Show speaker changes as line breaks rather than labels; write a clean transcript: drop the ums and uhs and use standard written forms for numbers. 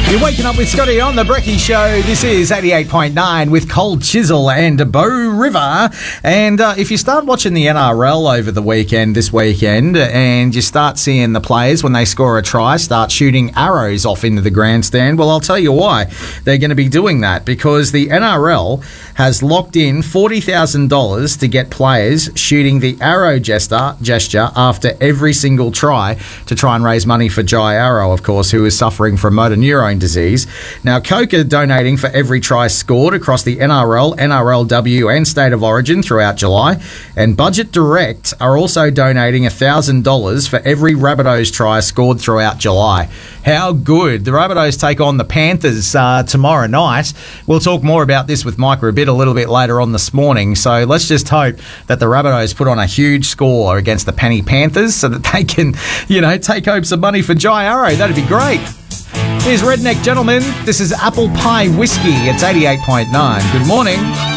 You're waking up with Scotty on the Brekkie Show. This is 88.9 with Cold Chisel and Bow River. And if you start watching the NRL over the weekend, this weekend, and you start seeing the players, when they score a try, start shooting arrows off into the grandstand, well, I'll tell you why they're going to be doing that. Because the NRL has locked in $40,000 to get players shooting the arrow gesture after every single try to try and raise money for Jai Arrow, of course, who is suffering from motor neurone disease. Now, Coke are donating for every try scored across the NRL, NRLW and State of Origin throughout July. And Budget Direct are also donating $1,000 for every Rabbitohs try scored throughout July. How good. The Rabbitohs take on the Panthers tomorrow night. We'll talk more about this with Mike Rabbit a little bit later on this morning. So let's just hope that the Rabbitohs put on a huge score against the Penny Panthers so that they can, take home some money for Jai Arrow. That'd be great. Here's Redneck Gentleman. This is Apple Pie Whiskey. It's 88.9. Good morning.